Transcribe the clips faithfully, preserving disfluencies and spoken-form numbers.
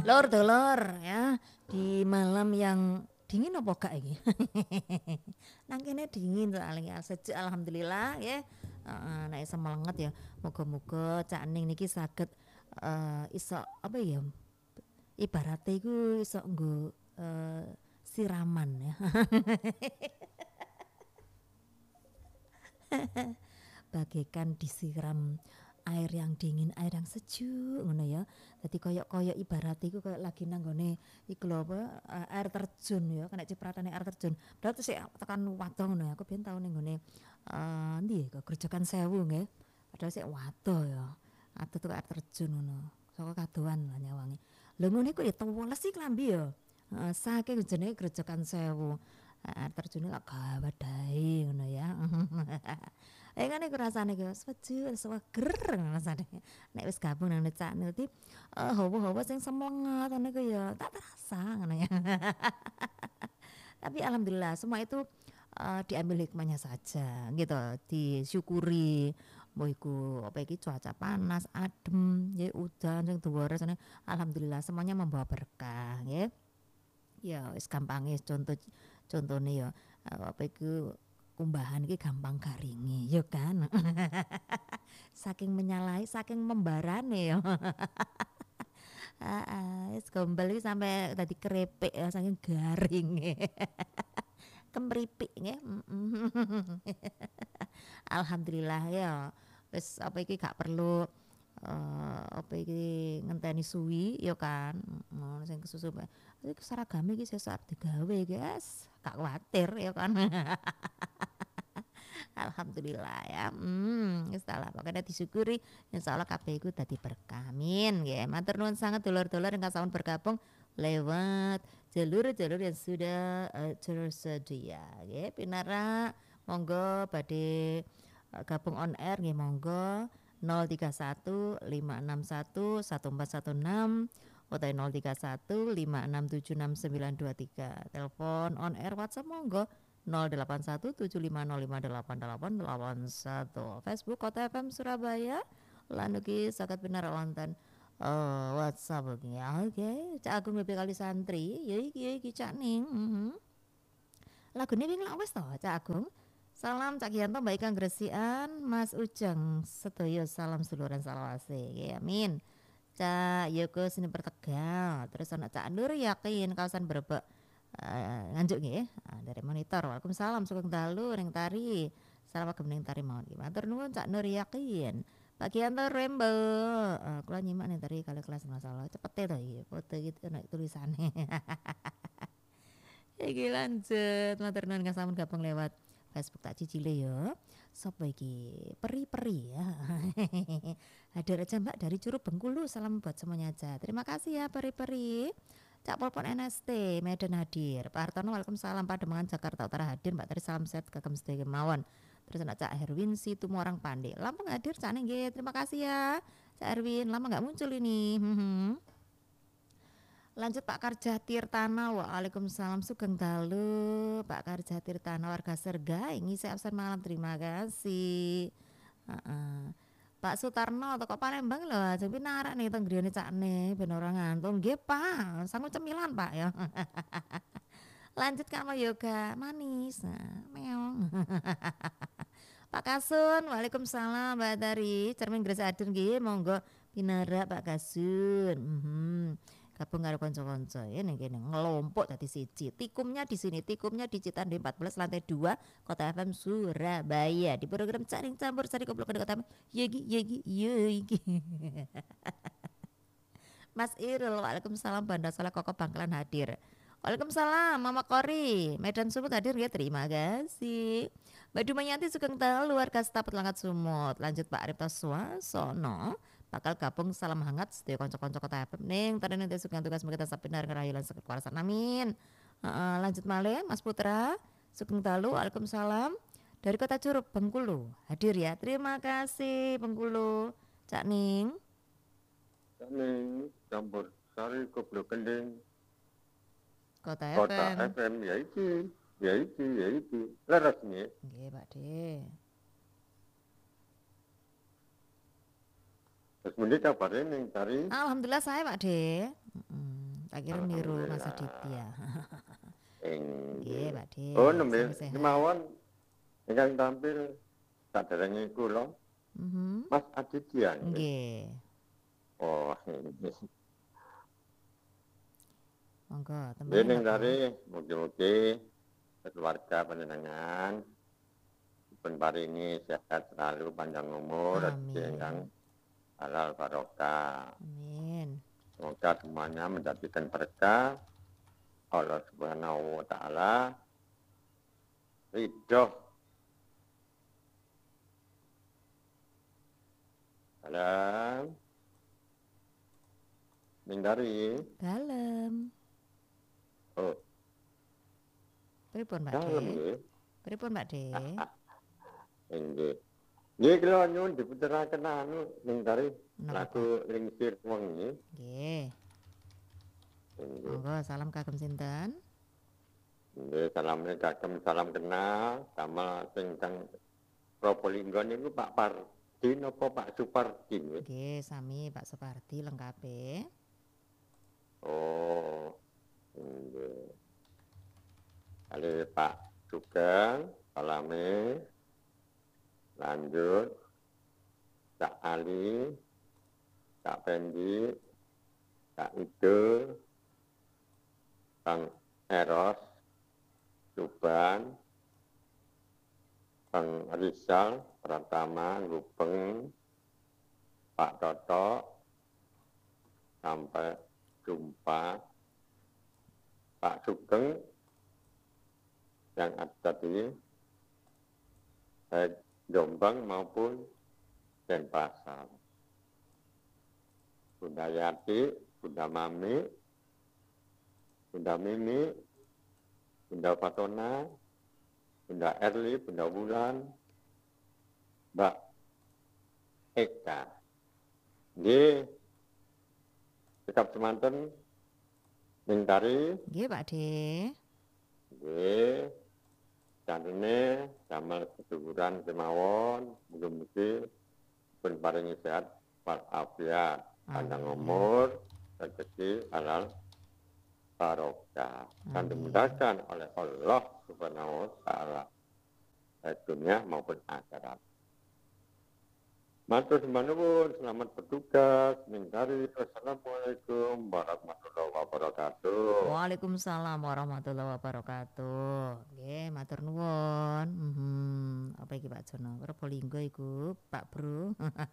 Lor dolor ya di malam yang dingin apa gak iki? Nang kene dingin soalnya sejuk alhamdulillah ya. Heeh, nek iso melenget ya muga-muga Cak Ning niki saged eh, iso apa ya ibaratnya iku iso nggo eh, siraman ya. Bagaikan disiram air yang dingin, air yang sejuk ngono ya. Dadi koyok-koyok ibarat iku koyok lagi nang gone iku lho apa eh, air terjun ya, kena cipratane air terjun. Padahal sik tekan wadoh ngono ya. Aku biyen tau ning gone eh ndi ya Grojogan Sewu nggih. Padahal sik wadoh ya. Aduh tuh air terjun ngono. Saka kadoan lah nyawangi. Lho ngono iku ya teweles sih klambi ya. Heeh, saking jenenge Grojogan Sewu. Air terjun kok gawadahi ngono ya. Eh kan iku rasane ku sejuk, seger rasane. Nek wis gabung nang Cak Nil iki eh hawa-hawa sing semangat ngono iku ya tak terasa ngono ya. Tapi alhamdulillah semua itu eh, diambil hikmahnya saja gitu, disyukuri. Mbah iku apa iki cuaca panas, adem, ya udan sing dawa rasane alhamdulillah semuanya membawa berkah nggih. Ya wis gampange contoh contone ya eh, apa iku kumbahan iki gampang garinge ya kan. Saking menyalahi, saking membarane ya. Heeh, wis gombel iki sampe dadi keripik ya saking garinge. Kemripik nggih. Mm-mm. Alhamdulillah ya. Wis apa iki gak perlu eh, apa iki ngenteni suwi ya kan. Ngono sing kesusu. Iki seragame iki sesuk arep digawe guys. Gak kuwatir ya kan. Alhamdulillah ya. Hmm, wis ta lah pokoknya disyukuri insyaallah kabeh iku dadi berkah. Amin nggih. Matur nuwun sangat dulur-dulur ingkang sampun bergabung lewat jalur-jalur yang sudah uh, tersedia nggih. Pinara monggo badhe uh, gabung on air nggih monggo nol tiga satu lima enam satu satu empat satu enam atau nol tiga satu lima enam tujuh enam sembilan dua tiga. Telepon on air WhatsApp monggo nol delapan satu tujuh lima nol lima delapan delapan delapan satu. Facebook Kota F M Surabaya lan ugi saged pinar wonten eh, WhatsApp ugi. Oke, Cak Agung B P kali santri ya iki ya iki Cak Ning. Mhm. Lagune wing lak wis to Cak Agung. Salam Cak Gianto Mbak Ika Gresian, Mas Ujang sedaya salam seduluran salawase. Ya, amin. Cak Yoko sini Tegal. Terus anak Cak Nur yakin kawasan Brebek uh, nganjuk nggih uh, dari monitor. Waalaikumsalam sugeng dalu ning tari. Salam agem ning tari mawon. Matur nuwun Cak Nur yakin. Pak Gianto Rembo. Uh, kula nyimak ning tari kali kelas masalah. Cepete to iki. Foto gitu ana tulisane. Iki lanjut matur nuwun kang sampun gabung lewat Facebook tak cicile ya. Sopo iki? Peri-peri ya. Hadir aja Mbak dari Curug Bengkulu. Salam buat semuanya aja. Terima kasih ya peri-peri. Cak Polpon N S T Medan hadir. Pak Hartono Waalaikumsalam Pademangan Jakarta Utara hadir. Mbak Tari salam sehat kagem sedaya kemawon. Terus anak Cak Herwin Situ Morang Pande. Lampung hadir Cak Nggih. Terima kasih ya Cak Herwin. Lama nggak muncul ini. Lanjut Pak Karja Tirtana. Waalaikumsalam sugeng dalu Pak Karja Tirtana warga Sergai ngisi absen malam terima kasih. Uh-uh. Pak Sutarno toko Palembang lho ajeng pinarak nih teng griyane Cakne ben ora ngantuk nggih Pak sangu cemilan Pak ya. Lanjut Kak Yoga manis. Nah, meong. Pak Kasun, Waalaikumsalam Mbak Tari, cermin Gres Adun nggih monggo pinarak Pak Kasun. Mhm. Gabung karo kanca-kanca ya ning kene ngelompok dadi siji. Tikumnya di sini, tikumnya di Citande empat belas lantai dua Kota F M Surabaya. Di program Caring Campur Sari Koplo Kedekatan Yegi Yegi Yegi. Mas Irul, Waalaikumsalam Banda Salah Koko Bangkalan hadir. Waalaikumsalam Mama Kori, Medan Sumut hadir ya terima kasih. Mbak Dumayanti Sugeng Dalu warga Stapet Langkat Sumut. Lanjut Pak Arifta Suwasono. Bakal gabung salam hangat sedaya kanca-kanca Kota F M ning tadi nanti sugeng tugas kita sapinar ngerayu lan sakit kuarasan amin. Uh, lanjut malih Mas Putra Sugeng Dalu Waalaikumsalam dari Kota Curug Bengkulu hadir ya terima kasih Bengkulu Cak Ning. Cak Ning campur Sari Koplo Kendeng Kota, Kota F M. F M ya iki ya iki ya iki leres nggih. Nggih Pak De. Terus mending kabare ning Tari. Alhamdulillah saya Pak De. Mm-mm. Tak kira niru Mas Aditya. Nggih, Inggih. Pakde. Oh, nembe Sing sehat. kemawon ingkang tampil saderenge kula Mhm. Mas Aditya nggih. Nggih. Oh, nggih. Monggo Nggih tembangnya ning napa? kari mugi-mugi keluarga panjenengan dipun paringi sehat selalu panjang umur rezeki ingkang Amin. halal barokah. Amin. Semoga semuanya mendapatkan berkah Allah Subhanahu wa taala ridho. Salam. Ning dari Dalem. oh, Pripun, Pak dalem De? nggih. Pripun, Pak De? Nggih. Nggih kula nyuwun diputeraken anu ning dari Napa, Pak? lagu Lingsir Wengi. Nggih. Nggih. Monggo salam kagem sinten? Nggih, salamnya kagem salam kenal sama sing kang Probolinggo niku Pak Pardi napa Pak Supardi nggih? Nggih, sami Pak Supardi lengkape. Oh. Nggih. Kali Pak Sugeng salame lanjut Kak Ali, Kak Pendi, Kak Ido, Kang Eros, Tuban, Kang Rizal, Pratama, Gupeng, Pak Toto, sampai jumpa Pak Sugeng yang ada di baik Jombang maupun Denpasar. Bunda Yati, Bunda Mami, Bunda Mimi, Bunda Fatona, Bunda Erli, Bunda Wulan, Mbak Eka. Nggih. Sikap semanten ning tari. Nggih, Pak De. Nggih. Jantine damel kesuburan kemawon, mugi-mugi pun paringi sehat walafiat, panjang umur, rezeki halal barokah. Dan dimudahkan oleh Allah Subhanahu wa taala baik dunia maupun akhirat. Matur nuwun, selamat bertugas. Mingkari. Wassalamualaikum warahmatullahi wabarakatuh. Waalaikumsalam warahmatullahi wabarakatuh. Nggih, matur nuwun. Mhm. Apa iki Pak Jono? Probolinggo iku, Pak Bro.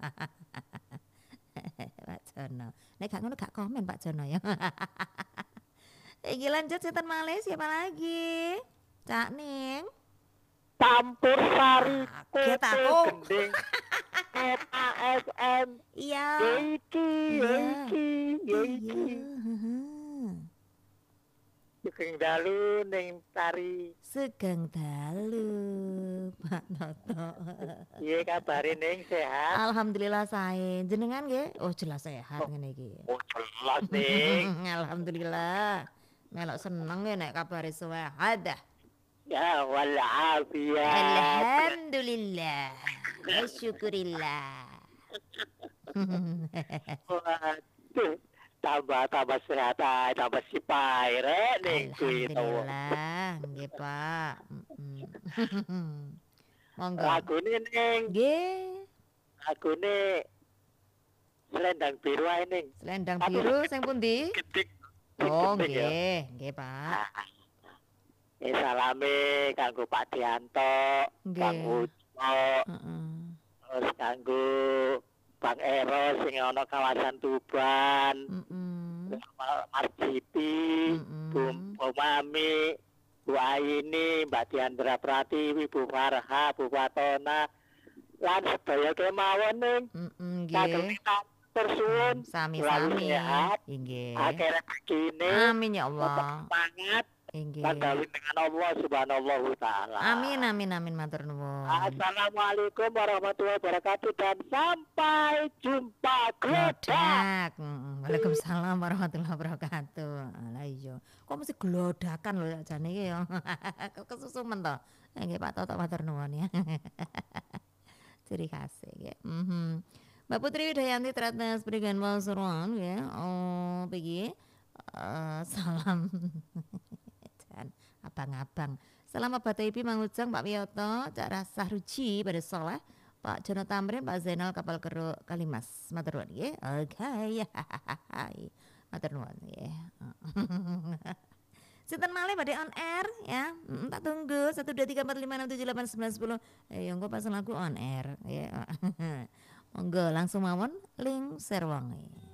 Pak Jono. Nek gak ngono gak komen Pak Jono ya. Iki lanjut sinten malih siapa lagi? Cak Ning. Campur sari Kaget kote aku. gending F A S M Iya. Yeiki Iya. Yeiki Yeiki Iya. heeh. Sugeng dalu ning tari Sugeng dalu Pak Toto. piye kabare ning sehat Alhamdulillah sae. Jenengan nggih? Oh jelas sehat ngene iki. oh jelas ning Alhamdulillah. Melok seneng ya nek kabare sehat dah. ya wal afiyat Alhamdulillah. Wa syukurillah. waduh tambah tambah sehat ae tambah sipai rek ning kuwi to Alhamdulillah, nggih Pak. Mm-mm. Monggo. lagune ning Nggih. lagune selendang biru ae ning Selendang biru sing pundi? gedik Oh, gedik ya. nggih, nggih Pak. Eh salame kanggo Pak Dianto, Nggih. Kang Uco, Heeh. terus kanggo Bang Eros sing ana kawasan Tuban, Mm-mm. Mas Jiti, Bu, Mm-mm. Bu Mami, Bu Aini, Mbak Diandra Pratiwi, Bu Farha, Bu Fatona, lan sedaya kemawon ning Mm-mm, kagem nggih. tersuwun Sami-sami. sehat, Nggih. akeh rezekine, Amin ya Allah. semangat, Nggih. lan kawin dengan Allah Subhanahu wa taala. Amin amin amin matur nuwun. Assalamualaikum warahmatullahi wabarakatuh dan sampai jumpa glodak. Glodak. Mm, Waalaikumsalam warahmatullahi wabarakatuh. Lah iya. Kok mesti glodakan lho jane iki ya. Kesusumen to. Nggih Pak Toto matur nuwun ya. Ciri khas ya. Mhm. Mbak Putri Widayanti Tratnas Prigen Pasuruan ya. Oh, pergi Eh, salam dan abang-abang. Salam Abah Taipi Mangujang Pak Wiyoto, Cak Rasah Ruji pada Soleh, Pak Jono Tamrin, Pak Zainal Kapal Keruk Kalimas. Matur nuwun nggih. Oke. Matur nuwun nggih. Sinten malih pada on air ya. Hmm, tak tunggu satu dua tiga empat lima enam tujuh delapan sembilan sepuluh. Eh engko pasang lagu on air ya. Monggo langsung mawon link share wonge.